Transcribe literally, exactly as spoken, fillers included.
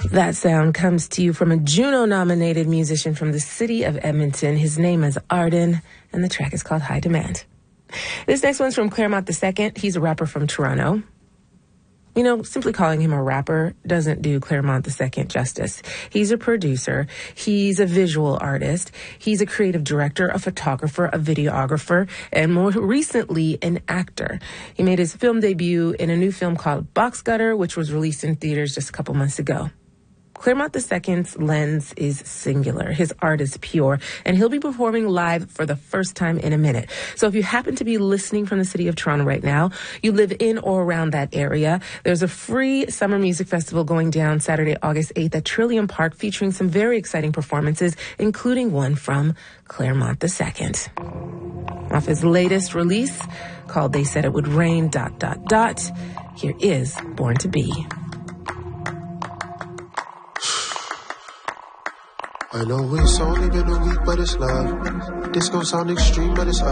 That sound comes to you from a Juno-nominated musician from the city of Edmonton. His name is Arden, and the track is called High Demand. This next one's from Claremont the Second. He's a rapper from Toronto. You know, simply calling him a rapper doesn't do Claremont the Second justice. He's a producer. He's a visual artist. He's a creative director, a photographer, a videographer, and more recently, an actor. He made his film debut in a new film called Box Gutter, which was released in theaters just a couple months ago. Claremont the Second's lens is singular. His art is pure, and he'll be performing live for the first time in a minute. So if you happen to be listening from the city of Toronto right now, you live in or around that area, there's a free summer music festival going down Saturday, August eighth at Trillium Park, featuring some very exciting performances, including one from Claremont the Second. Off his latest release called They Said It Would Rain, dot, dot, dot, here is Born to Be. I know it's only been a week, but it's love. This gon' sound extreme, but it's